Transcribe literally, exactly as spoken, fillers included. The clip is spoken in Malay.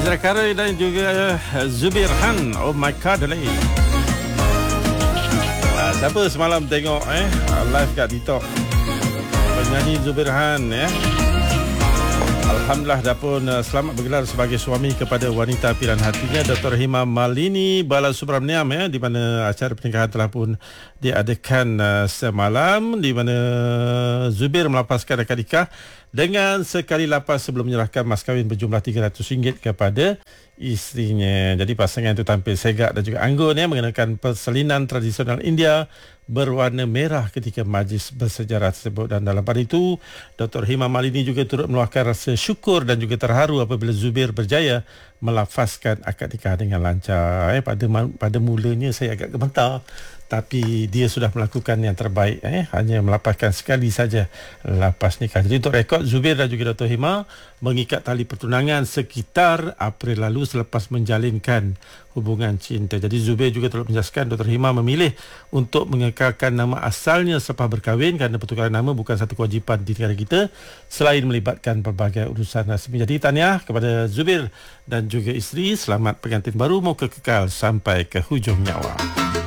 Zakaria dan juga Zubir Han. Oh my god, lagi. Ah, siapa semalam tengok eh live kat TikTok penyanyi Zubir Han ya. Alhamdulillah dah pun uh, selamat bergelar sebagai suami kepada wanita pilihan hatinya Doktor Hima Malini Balasubramaniam ya, di mana acara pernikahan telah pun diadakan uh, semalam, di mana Zubir melapaskan akad nikah dengan sekali lapas sebelum menyerahkan mas kahwin berjumlah tiga ratus ringgit kepada isterinya. Jadi pasangan itu tampil segak dan juga anggun ya, mengenakan persalinan tradisional India berwarna merah ketika majlis bersejarah tersebut. Dan dalam pada itu, Doktor Hima Malini juga turut meluahkan rasa syukur dan juga terharu apabila Zubir berjaya melafazkan akad nikah dengan lancar. Eh, pada pada mulanya saya agak gemetar, tapi dia sudah melakukan yang terbaik, eh hanya melapaskan sekali saja lapas nikah. Jadi untuk rekod, Zubir dan juga Doktor Hima mengikat tali pertunangan sekitar April lalu selepas menjalinkan hubungan cinta. Jadi Zubir juga turut menjelaskan Doktor Hima memilih untuk mengekalkan nama asalnya selepas berkahwin kerana pertukaran nama bukan satu kewajipan di negara kita selain melibatkan pelbagai urusan rasmi. Jadi tahniah kepada Zubir dan juga isteri, selamat pengantin baru, moga kekal sampai ke hujung nyawa.